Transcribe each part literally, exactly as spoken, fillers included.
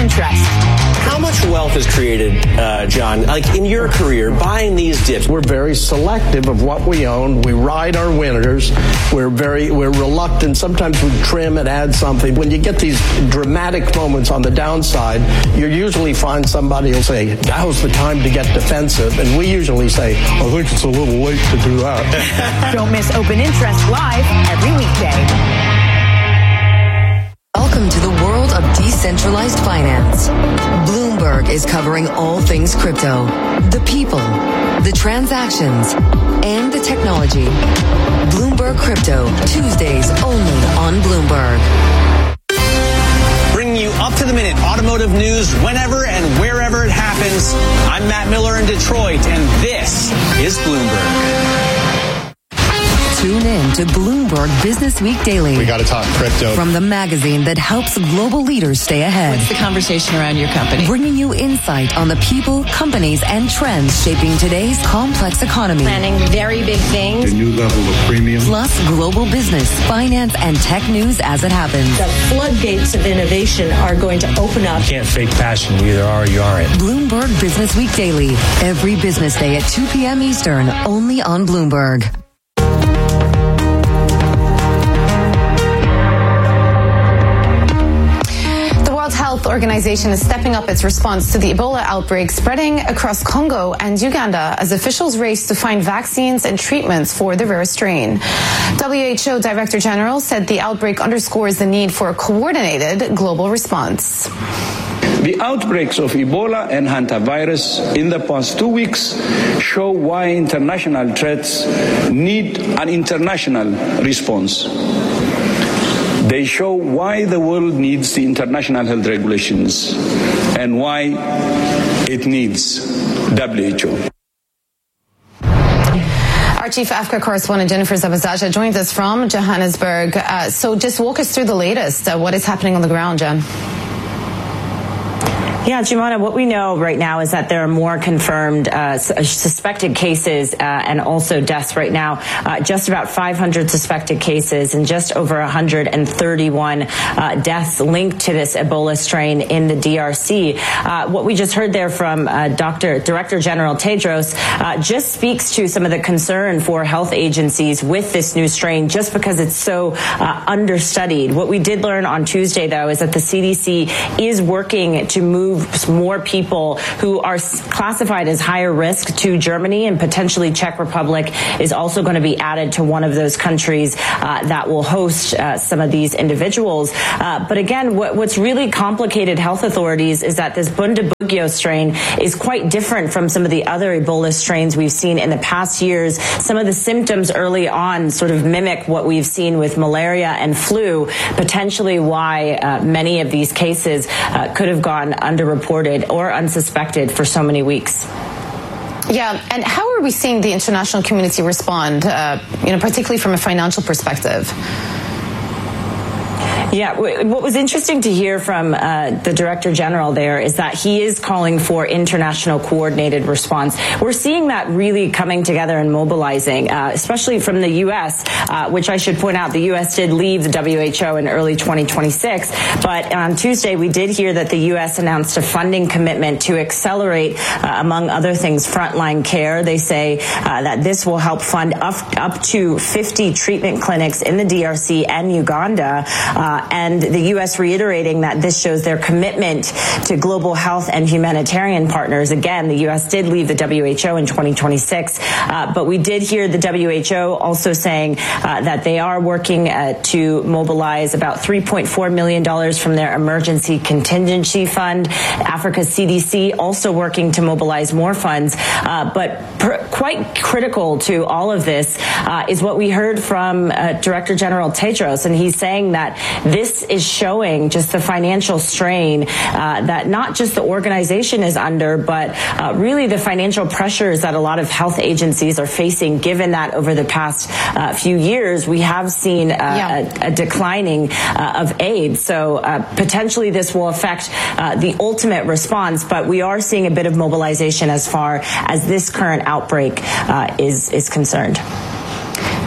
interest. How much wealth is created, uh, John, like in your career, buying these dips? We're very selective of what we own. We ride our winners. We're very, we're reluctant. Sometimes we trim and add something. When you get these dramatic moments on the downside, you usually find somebody will say, now's the time to get defensive. And we usually say, I think it's a little late to do that. Don't miss Open Interest live every weekday. Welcome to the world of decentralized finance. Bloomberg is covering all things crypto, the people, the transactions, and the technology. Bloomberg Crypto, Tuesdays only on Bloomberg. Bringing you up to the minute automotive news whenever and wherever it happens. I'm Matt Miller in Detroit, and this is Bloomberg. Tune in to Bloomberg Business Week Daily. We got to talk crypto. From the magazine that helps global leaders stay ahead. What's the conversation around your company? Bringing you insight on the people, companies, and trends shaping today's complex economy. Planning very big things. A new level of premium. Plus global business, finance, and tech news as it happens. The floodgates of innovation are going to open up. You can't fake passion. You either are or you aren't. Bloomberg Business Week Daily. Every business day at two p.m. Eastern, only on Bloomberg. Health Organization is stepping up its response to the Ebola outbreak spreading across Congo and Uganda as officials race to find vaccines and treatments for the rare strain. W H O Director General said the outbreak underscores the need for a coordinated global response. The outbreaks of Ebola and hantavirus in the past two weeks show why international threats need an international response. They show why the world needs the international health regulations and why it needs W H O. Our Chief Africa correspondent Jennifer Zabazaja joins us from Johannesburg. Uh, so just walk us through the latest. Uh, what is happening on the ground, Jen? Yeah, Jumana, what we know right now is that there are more confirmed uh, suspected cases uh, and also deaths right now. Uh, just about five hundred suspected cases and just over one hundred thirty-one uh, deaths linked to this Ebola strain in the D R C. Uh, what we just heard there from uh, Doctor Director General Tedros uh, just speaks to some of the concern for health agencies with this new strain just because it's so uh, understudied. What we did learn on Tuesday, though, is that the C D C is working to move more people who are classified as higher risk to Germany, and potentially Czech Republic is also going to be added to one of those countries uh, that will host uh, some of these individuals. Uh, but again, what, what's really complicated health authorities is that this Bundibugyo strain is quite different from some of the other Ebola strains we've seen in the past years. Some of the symptoms early on sort of mimic what we've seen with malaria and flu, potentially why uh, many of these cases uh, could have gone under reported or unsuspected for so many weeks. Yeah, and how are we seeing the international community respond, uh, you know, particularly from a financial perspective? Yeah, what was interesting to hear from uh, the Director General there is that he is calling for international coordinated response. We're seeing that really coming together and mobilizing, uh, especially from the U S, uh, which I should point out, the U S did leave the W H O in early twenty twenty-six. But on Tuesday, we did hear that the U S announced a funding commitment to accelerate, uh, among other things, frontline care. They say uh, that this will help fund up, up to fifty treatment clinics in the D R C and Uganda. Uh, and the U S reiterating that this shows their commitment to global health and humanitarian partners. Again, the U S did leave the W H O in twenty twenty-six, uh, but we did hear the W H O also saying uh, that they are working uh, to mobilize about three point four million dollars from their emergency contingency fund. Africa's C D C also working to mobilize more funds, uh, but per- quite critical to all of this uh, is what we heard from uh, Director General Tedros, and he's saying that this is showing just the financial strain uh, that not just the organization is under, but uh, really the financial pressures that a lot of health agencies are facing, given that over the past uh, few years we have seen uh, yeah. a, a declining uh, of aid. So uh, potentially this will affect uh, the ultimate response, but we are seeing a bit of mobilization as far as this current outbreak uh, is, is concerned.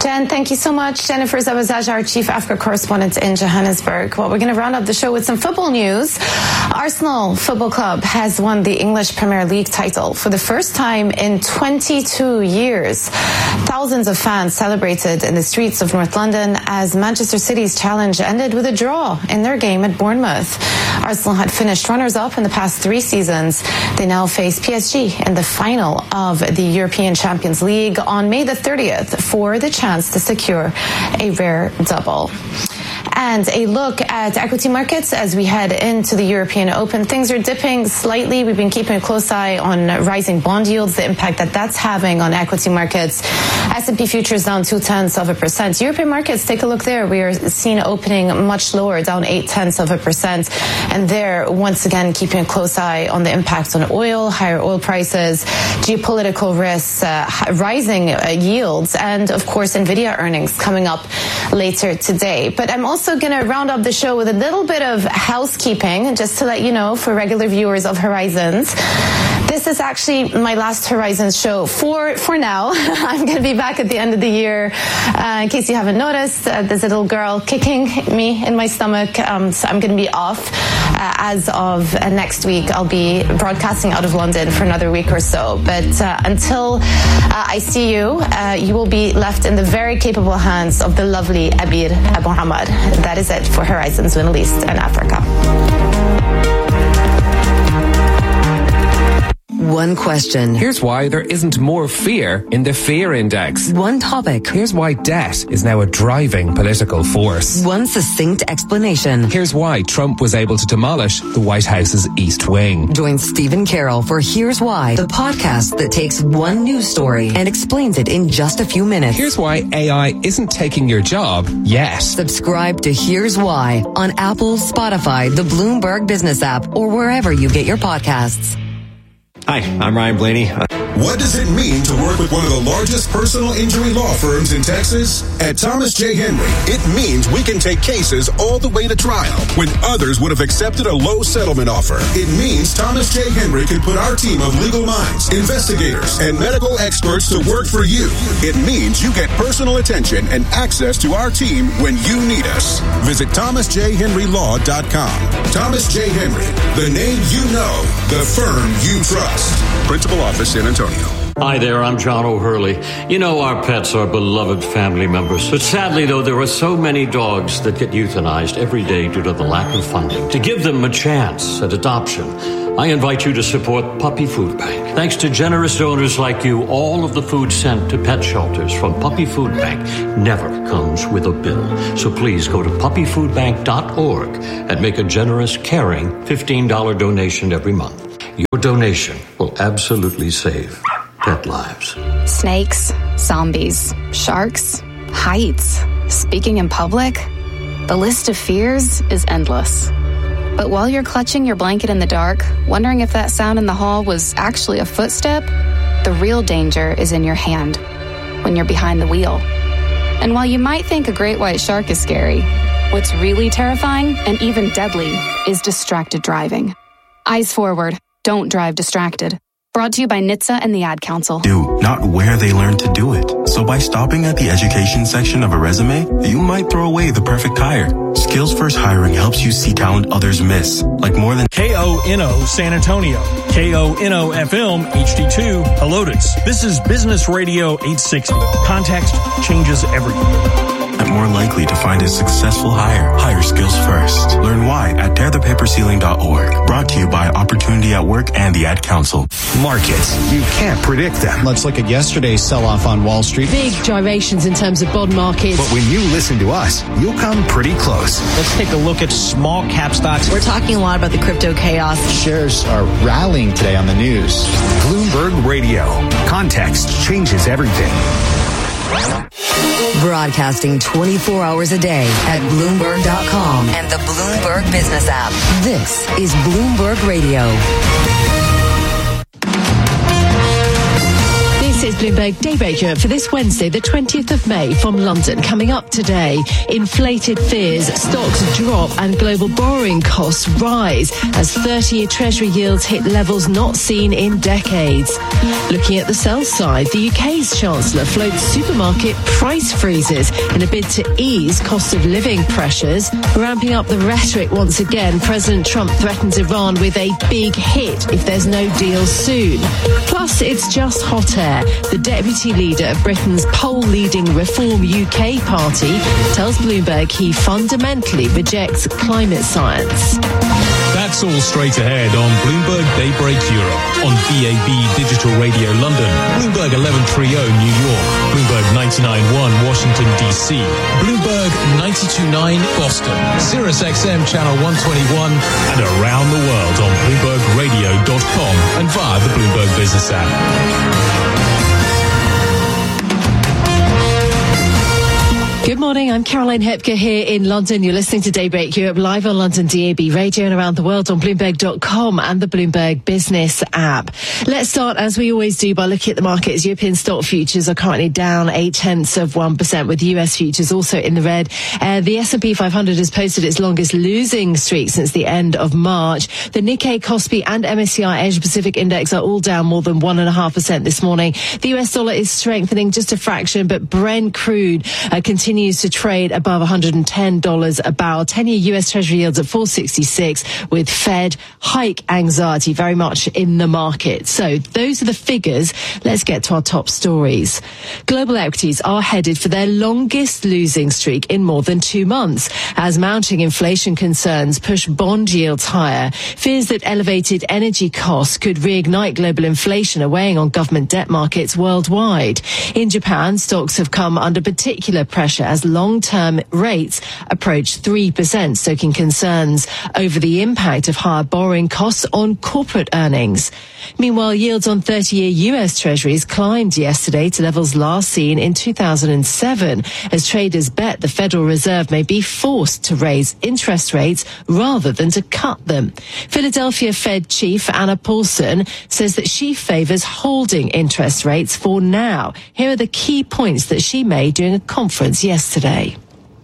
Jen, thank you so much. Jennifer Zawazaja, our chief Africa correspondent in Johannesburg. Well, we're going to round up the show with some football news. Arsenal Football Club has won the English Premier League title for the first time in twenty-two years. Thousands of fans celebrated in the streets of North London as Manchester City's challenge ended with a draw in their game at Bournemouth. Arsenal had finished runners-up in the past three seasons. They now face P S G in the final of the European Champions League on May the thirtieth for the chance to secure a rare double. And a look at equity markets as we head into the European Open. Things are dipping slightly. We've been keeping a close eye on rising bond yields, the impact that that's having on equity markets. S and P futures down two-tenths of a percent. European markets, take a look there. We are seen opening much lower, down eight-tenths of a percent. And there, once again, keeping a close eye on the impact on oil, higher oil prices, geopolitical risks, uh, rising uh, yields, and, of course, NVIDIA earnings coming up later today. But I'm also Also going to round up the show with a little bit of housekeeping, just to let you know, for regular viewers of Horizons. This is actually my last Horizons show for for now. I'm going to be back at the end of the year. Uh, in case you haven't noticed, uh, there's a little girl kicking me in my stomach, um, so I'm going to be off. Uh, as of uh, next week, I'll be broadcasting out of London for another week or so. But uh, until uh, I see you, uh, you will be left in the very capable hands of the lovely Abir Abu Hamad. That is it for Horizons Middle East and Africa. One question. Here's why there isn't more fear in the fear index. One topic. Here's why debt is now a driving political force. One succinct explanation. Here's why Trump was able to demolish the White House's East Wing. Join Stephen Carroll for Here's Why, the podcast that takes one news story and explains it in just a few minutes. Here's why A I isn't taking your job yet. Subscribe to Here's Why on Apple, Spotify, the Bloomberg Business app, or wherever you get your podcasts. Hi, I'm Ryan Blaney. What does it mean to work with one of the largest personal injury law firms in Texas? At Thomas J. Henry, it means we can take cases all the way to trial when others would have accepted a low settlement offer. It means Thomas J. Henry can put our team of legal minds, investigators, and medical experts to work for you. It means you get personal attention and access to our team when you need us. Visit thomas j henry law dot com. Thomas J. Henry, the name you know, the firm you trust. Principal Office, San Antonio. Hi there, I'm John O'Hurley. You know, our pets are beloved family members. But sadly, though, there are so many dogs that get euthanized every day due to the lack of funding. To give them a chance at adoption, I invite you to support Puppy Food Bank. Thanks to generous donors like you, all of the food sent to pet shelters from Puppy Food Bank never comes with a bill. So please go to puppy food bank dot org and make a generous, caring fifteen dollars donation every month. Your donation will absolutely save pet lives. Snakes, zombies, sharks, heights, speaking in public. The list of fears is endless. But while you're clutching your blanket in the dark, wondering if that sound in the hall was actually a footstep, the real danger is in your hand, when you're behind the wheel. And while you might think a great white shark is scary, what's really terrifying and even deadly is distracted driving. Eyes forward. Don't drive distracted. Brought to you by N H T S A and the Ad Council. Do, not where they learn to do it. So by stopping at the education section of a resume, you might throw away the perfect hire. Skills First Hiring helps you see talent others miss, like more than K O N O San Antonio, K O N O F M H D two Helotes. This is Business Radio eight sixty. Context changes everything. More likely to find a successful hire. Hire skills first. Learn why at tear the paper ceiling dot org. Brought to you by Opportunity at Work and the Ad Council. Markets. You can't predict them. Let's look at yesterday's sell-off on Wall Street. Big gyrations in terms of bond markets. But when you listen to us, you'll come pretty close. Let's take a look at small cap stocks. We're talking a lot about the crypto chaos. Shares are rallying today on the news. Bloomberg Radio. Context changes everything. Broadcasting twenty-four hours a day at Bloomberg dot com and the Bloomberg Business app. This is Bloomberg Radio. This is Bloomberg Daybreak Europe for this Wednesday, the twentieth of May from London. Coming up today, inflated fears, stocks drop and global borrowing costs rise as thirty-year Treasury yields hit levels not seen in decades. Looking at the sell side, the U K's Chancellor floats supermarket price freezes in a bid to ease cost of living pressures. Ramping up the rhetoric once again, President Trump threatens Iran with a big hit if there's no deal soon. Plus, it's just hot air. The deputy leader of Britain's poll-leading Reform U K party tells Bloomberg he fundamentally rejects climate science. That's all straight ahead on Bloomberg Daybreak Europe, on B A B Digital Radio London, Bloomberg eleven thirty New York, Bloomberg ninety-nine point one Washington, D C, Bloomberg ninety-two point nine Boston, Sirius X M Channel one twenty-one, and around the world on Bloomberg Radio dot com and via the Bloomberg Business app. Good morning, I'm Caroline Hepker here in London. You're listening to Daybreak Europe live on London D A B Radio and around the world on Bloomberg dot com and the Bloomberg Business app. Let's start, as we always do, by looking at the markets. European stock futures are currently down eight tenths of one percent, with U S futures also in the red. Uh, the S and P five hundred has posted its longest losing streak since the end of March. The Nikkei, Kospi and M S C I Asia Pacific Index are all down more than one point five percent this morning. The U S dollar is strengthening just a fraction, but Brent crude uh, continues to trade above one hundred ten dollars a barrel. ten-year U S Treasury yields at four sixty-six, with Fed hike anxiety very much in the market. So those are the figures. Let's get to our top stories. Global equities are headed for their longest losing streak in more than two months as mounting inflation concerns push bond yields higher. Fears that elevated energy costs could reignite global inflation are weighing on government debt markets worldwide. In Japan, stocks have come under particular pressure as long-term rates approach three percent, stoking concerns over the impact of higher borrowing costs on corporate earnings. Meanwhile, yields on thirty-year U S Treasuries climbed yesterday to levels last seen in two thousand seven, as traders bet the Federal Reserve may be forced to raise interest rates rather than to cut them. Philadelphia Fed Chief Anna Paulson says that she favors holding interest rates for now. Here are the key points that she made during a conference yesterday. Yesterday.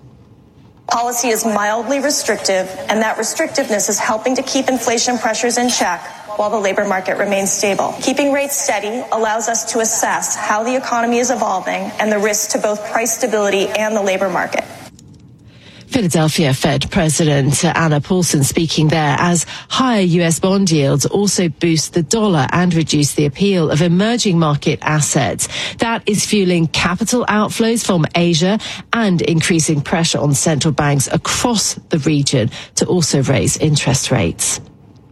Policy is mildly restrictive, and that restrictiveness is helping to keep inflation pressures in check while the labor market remains stable. Keeping rates steady allows us to assess how the economy is evolving and the risks to both price stability and the labor market. Philadelphia Fed President Anna Paulson speaking there, as higher U S bond yields also boost the dollar and reduce the appeal of emerging market assets. That is fueling capital outflows from Asia and increasing pressure on central banks across the region to also raise interest rates.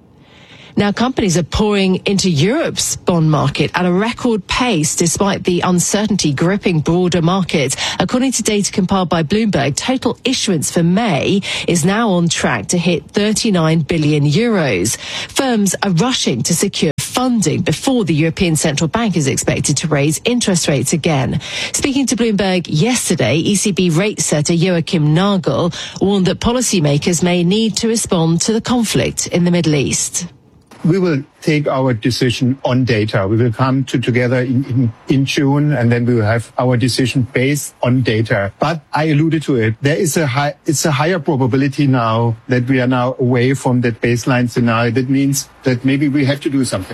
Now, companies are pouring into Europe's bond market at a record pace despite the uncertainty gripping broader markets. According to data compiled by Bloomberg, total issuance for May is now on track to hit thirty-nine billion euros. Firms are rushing to secure funding before the European Central Bank is expected to raise interest rates again. Speaking to Bloomberg yesterday, E C B rate setter Joachim Nagel warned that policymakers may need to respond to the conflict in the Middle East. We will take our decision on data. We will come to together in, in, in June, and then we will have our decision based on data. But I alluded to it. There is a high, it's a higher probability now that we are now away from that baseline scenario. That means that maybe we have to do something.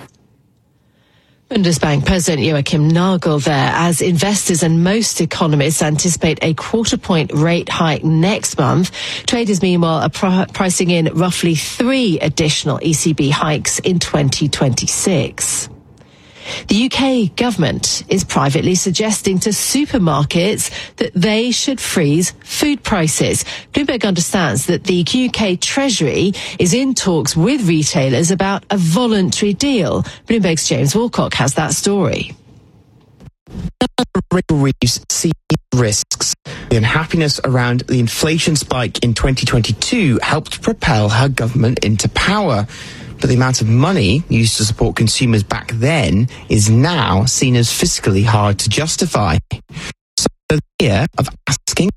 Bundesbank President Joachim Nagel there, as investors and most economists anticipate a quarter point rate hike next month. Traders, meanwhile, are pr- pricing in roughly three additional E C B hikes in twenty twenty-six. The U K government is privately suggesting to supermarkets that they should freeze food prices. Bloomberg understands that the U K Treasury is in talks with retailers about a voluntary deal. Bloomberg's James Walcock has that story. Rachel Reeves sees risks. The unhappiness around the inflation spike in twenty twenty-two helped propel her government into power. But the amount of money used to support consumers back then is now seen as fiscally hard to justify. So the idea of asking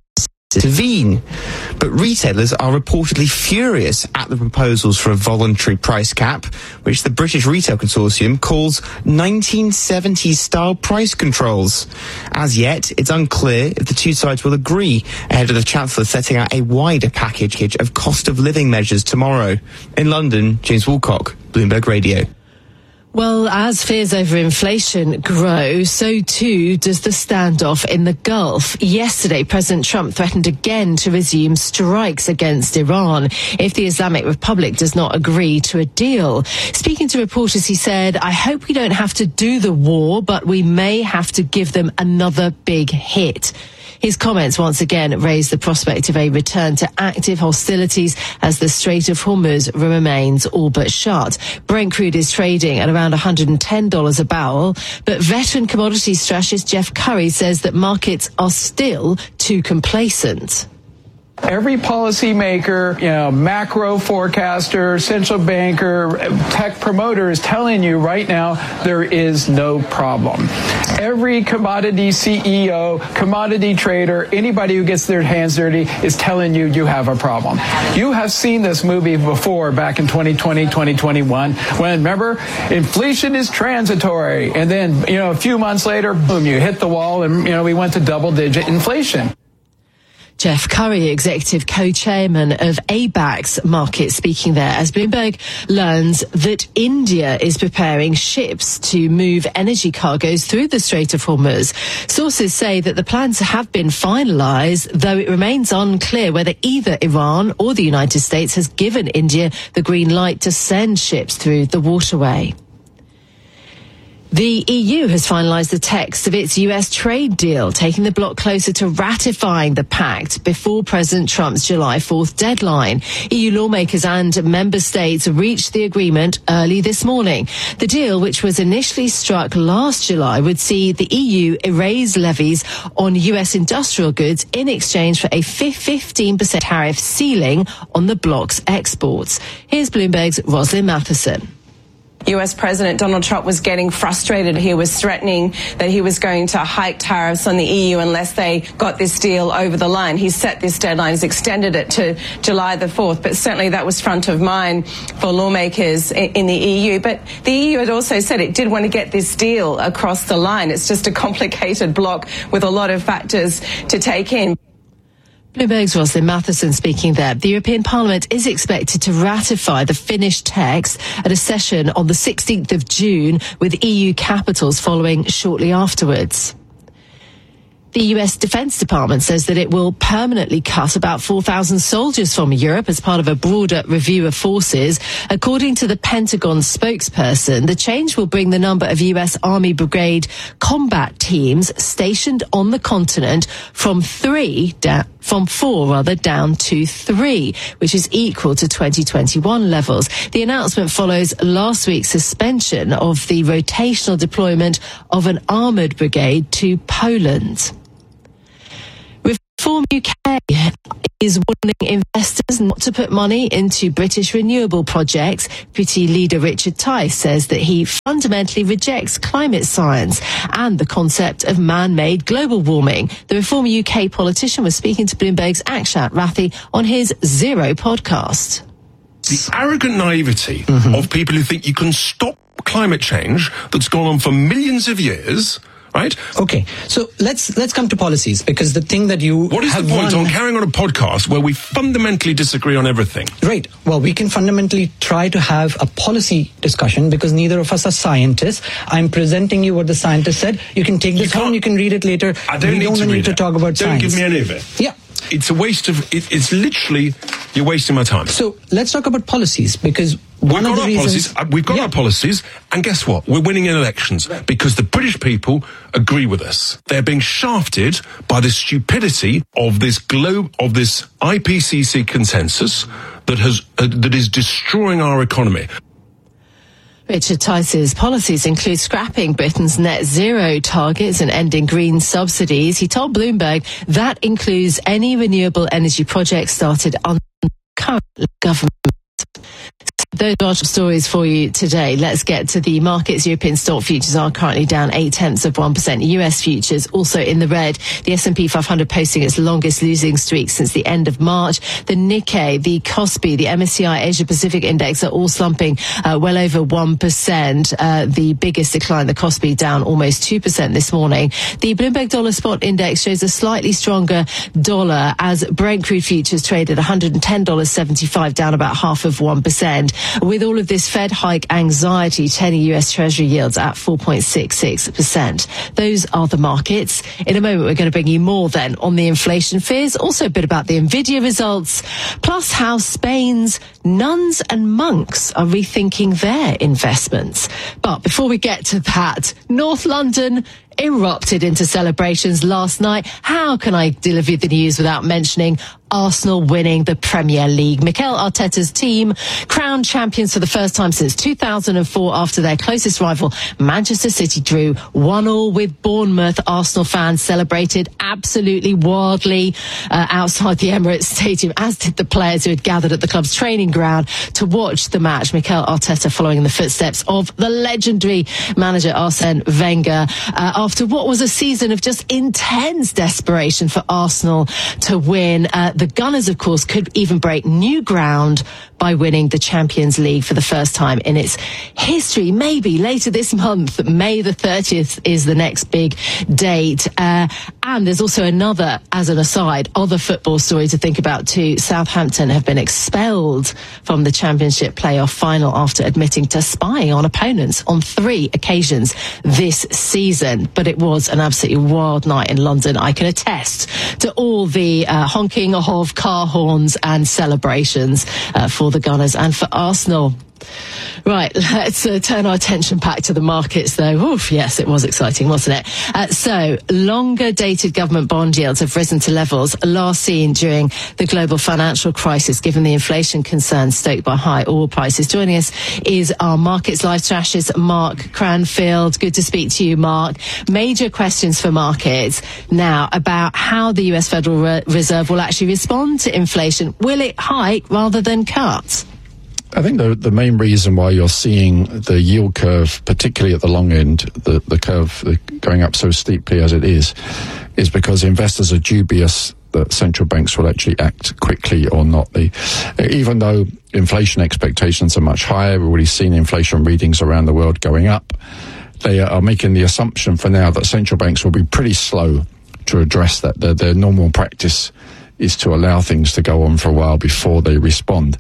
intervene. But retailers are reportedly furious at the proposals for a voluntary price cap, which the British Retail Consortium calls nineteen seventies style price controls. As yet, it's unclear if the two sides will agree ahead of the Chancellor setting out a wider package of cost of living measures tomorrow. In London, James Woolcock, Bloomberg Radio. Well, as fears over inflation grow, so too does the standoff in the Gulf. Yesterday, President Trump threatened again to resume strikes against Iran if the Islamic Republic does not agree to a deal. Speaking to reporters, he said, "I hope we don't have to do the war, but we may have to give them another big hit." His comments once again raised the prospect of a return to active hostilities as the Strait of Hormuz remains all but shut. Brent crude is trading at around one hundred ten dollars a barrel, but veteran commodities strategist Jeff Curry says that markets are still too complacent. Every policymaker, you know, macro forecaster, central banker, tech promoter is telling you right now there is no problem. Every commodity C E O, commodity trader, anybody who gets their hands dirty is telling you you have a problem. You have seen this movie before back in twenty twenty, twenty twenty-one when, remember, inflation is transitory. And then, you know, a few months later, boom, you hit the wall and, you know, we went to double digit inflation. Jeff Curry, executive co-chairman of A BACS Market, speaking there as Bloomberg learns that India is preparing ships to move energy cargoes through the Strait of Hormuz. Sources say that the plans have been finalized, though it remains unclear whether either Iran or the United States has given India the green light to send ships through the waterway. The E U has finalised the text of its U S trade deal, taking the bloc closer to ratifying the pact before President Trump's July fourth deadline. E U lawmakers and member states reached the agreement early this morning. The deal, which was initially struck last July, would see the E U erase levies on U S industrial goods in exchange for a fifteen percent tariff ceiling on the bloc's exports. Here's Bloomberg's Roslyn Matheson. U S President Donald Trump was getting frustrated. He was threatening that he was going to hike tariffs on the E U unless they got this deal over the line. He set this deadline, he's extended it to July the fourth, but certainly that was front of mind for lawmakers in the E U. But the E U had also said it did want to get this deal across the line. It's just a complicated bloc with a lot of factors to take in. Bloomberg's Roslyn Matheson speaking there. The European Parliament is expected to ratify the finished text at a session on the sixteenth of June, with E U capitals following shortly afterwards. The U S Defense Department says that it will permanently cut about four thousand soldiers from Europe as part of a broader review of forces. According to the Pentagon spokesperson, the change will bring the number of U S Army Brigade combat teams stationed on the continent from three down, from four rather down to three, which is equal to twenty twenty-one levels. The announcement follows last week's suspension of the rotational deployment of an armoured brigade to Poland. Reform U K is warning investors not to put money into British renewable projects. Pretty leader Richard Tice says that he fundamentally rejects climate science and the concept of man-made global warming. The Reform U K politician was speaking to Bloomberg's Akshat Rathi on his Zero podcast. The arrogant naivety mm-hmm. of people who think you can stop climate change that's gone on for millions of years. Right? Okay, so let's let's come to policies, because the thing that you What is have the point won... on carrying on a podcast where we fundamentally disagree on everything? Right. Well, we can fundamentally try to have a policy discussion because neither of us are scientists. I'm presenting you what the scientist said. You can take this home, you can read it later. I don't we need don't to need read to it. talk about don't science. Don't give me any of it. Yeah. It's a waste of, it, it's literally, you're wasting my time. So let's talk about policies, because We've one got of the our reasons... policies, we've got yeah. our policies, and guess what? We're winning in elections because the British people agree with us. They're being shafted by the stupidity of this globe, of this I P C C consensus that has, uh, that is destroying our economy. Richard Tice's policies include scrapping Britain's net zero targets and ending green subsidies. He told Bloomberg that includes any renewable energy project started under current government. Those are stories for you today. Let's get to the markets. European stock futures are currently down eight tenths of one percent. U S futures also in the red. The S and P five hundred posting its longest losing streak since the end of March. The Nikkei, the Kospi, the M S C I Asia Pacific Index are all slumping uh, well over one percent. Uh, the biggest decline, the Kospi, down almost two percent this morning. The Bloomberg Dollar Spot Index shows a slightly stronger dollar as Brent crude futures traded one hundred ten dollars and seventy-five cents, down about half of one percent. With all of this Fed hike anxiety, ten-year U S Treasury yields at four point six six percent. Those are the markets. In a moment, we're going to bring you more then on the inflation fears, also a bit about the Nvidia results, plus how Spain's nuns and monks are rethinking their investments. But before we get to that, North London erupted into celebrations last night. How can I deliver the news without mentioning Arsenal winning the Premier League? Mikel Arteta's team crowned champions for the first time since two thousand four after their closest rival, Manchester City, drew one all with Bournemouth. Arsenal fans celebrated absolutely wildly uh, outside the Emirates Stadium, as did the players who had gathered at the club's training ground to watch the match. Mikel Arteta following in the footsteps of the legendary manager Arsene Wenger uh, after what was a season of just intense desperation for Arsenal to win. Uh, the Gunners, of course, could even break new ground by winning the Champions League for the first time in its history. Maybe later this month, May the thirtieth is the next big date. Uh, and there's also another, as an aside, other football story to think about too. Southampton have been expelled from the Championship playoff final after admitting to spying on opponents on three occasions this season. But it was an absolutely wild night in London. I can attest to all the uh, honking of car horns and celebrations uh, for the Gunners and for Arsenal. Right, let's uh, turn our attention back to the markets, though. Oof, yes, it was exciting, wasn't it? Uh, so, longer-dated government bond yields have risen to levels last seen during the global financial crisis, given the inflation concerns stoked by high oil prices. Joining us is our markets live strategist, Mark Cranfield. Good to speak to you, Mark. Major questions for markets now about how the U S Federal Re- Reserve will actually respond to inflation. Will it hike rather than cut? I think the the main reason why you're seeing the yield curve, particularly at the long end, the, the curve going up so steeply as it is, is because investors are dubious that central banks will actually act quickly or not. They, even though inflation expectations are much higher, we've already seen inflation readings around the world going up, they are making the assumption for now that central banks will be pretty slow to address that. Their, their normal practice is to allow things to go on for a while before they respond.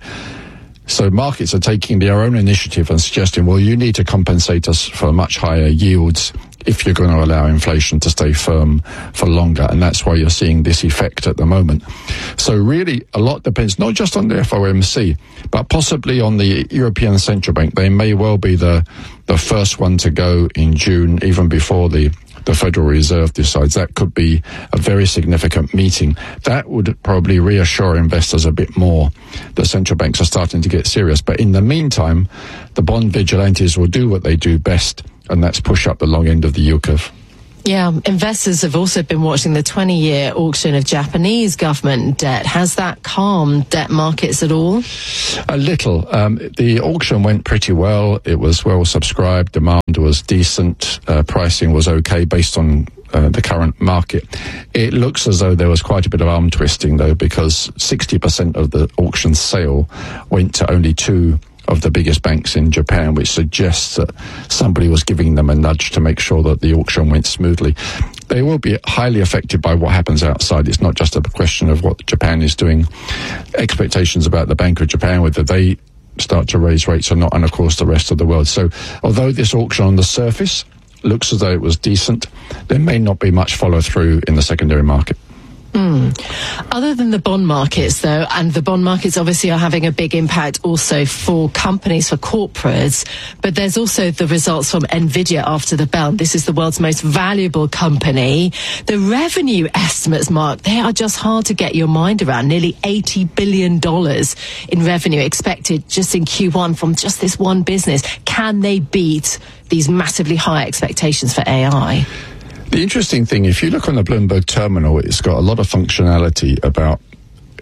So markets are taking their own initiative and suggesting, well, you need to compensate us for much higher yields if you're going to allow inflation to stay firm for longer. And that's why you're seeing this effect at the moment. So really, a lot depends not just on the F O M C, but possibly on the European Central Bank. They may well be the, the first one to go in June, even before the the Federal Reserve decides. That could be a very significant meeting. That would probably reassure investors a bit more that central banks are starting to get serious. But in the meantime, the bond vigilantes will do what they do best, and that's push up the long end of the yield curve. Yeah, investors have also been watching the twenty-year auction of Japanese government debt. Has that calmed debt markets at all? A little. Um, the auction went pretty well. It was well subscribed. Demand was decent. Uh, pricing was okay based on uh, the current market. It looks as though there was quite a bit of arm twisting, though, because sixty percent of the auction sale went to only two of the biggest banks in Japan, which suggests that somebody was giving them a nudge to make sure that the auction went smoothly. They will be highly affected by what happens outside. It's not just a question of what Japan is doing. Expectations about the Bank of Japan, whether they start to raise rates or not, and of course the rest of the world. So although this auction on the surface looks as though it was decent, there may not be much follow through in the secondary market. Mm. Other than the bond markets, though, and the bond markets obviously are having a big impact also for companies, for corporates, but there's also the results from Nvidia after the bell. This is the world's most valuable company. The revenue estimates, Mark, they are just hard to get your mind around. Nearly eighty billion dollars in revenue expected just in Q one from just this one business. Can they beat these massively high expectations for A I? The interesting thing, if you look on the Bloomberg terminal, it's got a lot of functionality about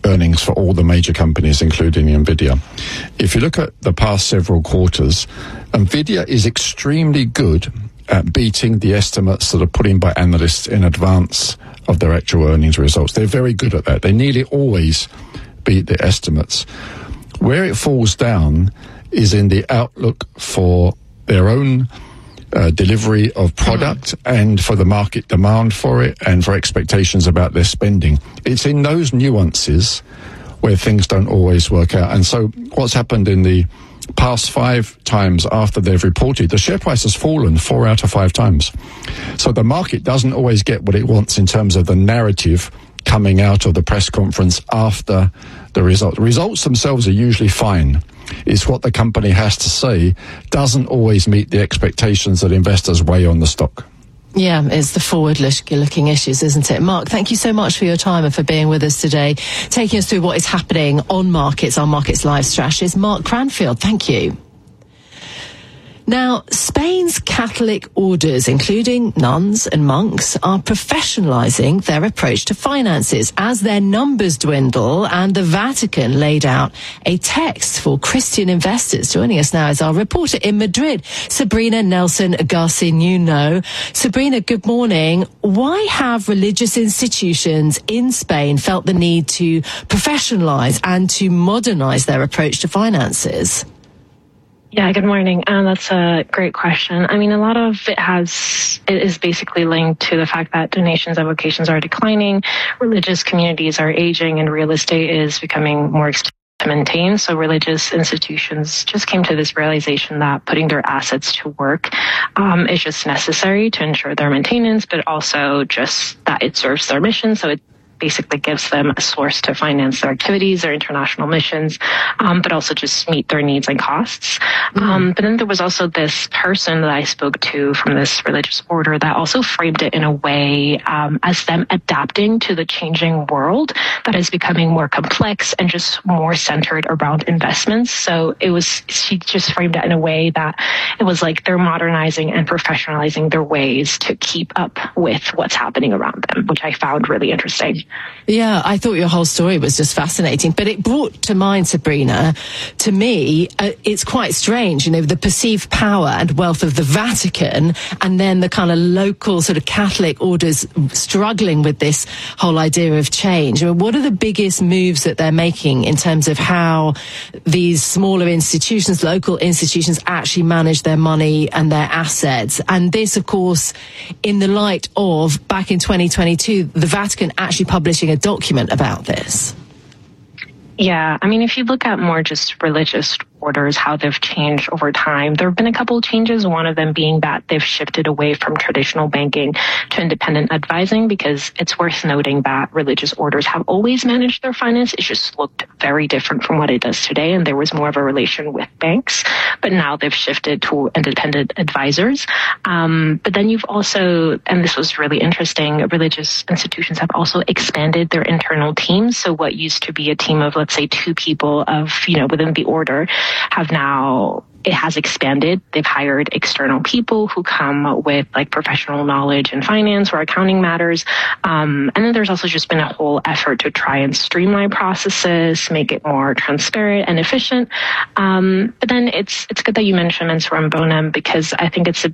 earnings for all the major companies, including Nvidia. If you look at the past several quarters, Nvidia is extremely good at beating the estimates that are put in by analysts in advance of their actual earnings results. They're very good at that. They nearly always beat the estimates. Where it falls down is in the outlook for their own uh, delivery of product and for the market demand for it and for expectations about their spending. It's in those nuances where things don't always work out. And so what's happened in the past five times after they've reported, the share price has fallen four out of five times. So the market doesn't always get what it wants in terms of the narrative coming out of the press conference after the result. The results themselves are usually fine. It's what the company has to say doesn't always meet the expectations that investors weigh on the stock. Yeah, it's the forward-looking issues, isn't it? Mark, thank you so much for your time and for being with us today, taking us through what is happening on markets, on Markets Live strategist. Mark Cranfield, thank you. Now, Spain's Catholic orders, including nuns and monks, are professionalising their approach to finances as their numbers dwindle, and the Vatican laid out a text for Christian investors. Joining us now is our reporter in Madrid, Sabrina Nelson Garcinuno. Sabrina, good morning. Why have religious institutions in Spain felt the need to professionalise and to modernise their approach to finances? Yeah, good morning. Um, that's a great question. I mean, a lot of it has, it is basically linked to the fact that donations and vocations are declining, religious communities are aging, and real estate is becoming more expensive to maintain. So religious institutions just came to this realization that putting their assets to work um, is just necessary to ensure their maintenance, but also just that it serves their mission. So it basically gives them a source to finance their activities, their international missions, um, but also just meet their needs and costs. Mm-hmm. Um, but then there was also this person that I spoke to from this religious order that also framed it in a way um, as them adapting to the changing world that is becoming more complex and just more centered around investments. So it was, she just framed it in a way that it was like they're modernizing and professionalizing their ways to keep up with what's happening around them, which I found really interesting. Yeah, I thought your whole story was just fascinating, but it brought to mind, Sabrina, to me, uh, it's quite strange, you know, the perceived power and wealth of the Vatican and then the kind of local sort of Catholic orders struggling with this whole idea of change. I mean, what are the biggest moves that they're making in terms of how these smaller institutions, local institutions, actually manage their money and their assets? And this, of course, in the light of back in twenty twenty-two, the Vatican actually publishing a document about this. Yeah, I mean, if you look at more just religious orders, how they've changed over time, there have been a couple of changes, one of them being that they've shifted away from traditional banking to independent advising, because it's worth noting that religious orders have always managed their finance. It just looked very different from what it does today, and there was more of a relation with banks, but now they've shifted to independent advisors. Um, but then you've also, and this was really interesting, religious institutions have also expanded their internal teams. So what used to be a team of, let's say, two people of, you know, within the order, have now, it has expanded. They've hired external people who come with like professional knowledge in finance or accounting matters. Um, and then there's also just been a whole effort to try and streamline processes, make it more transparent and efficient. Um, but then it's it's good that you mentioned Mensuram Bonum, because I think it's a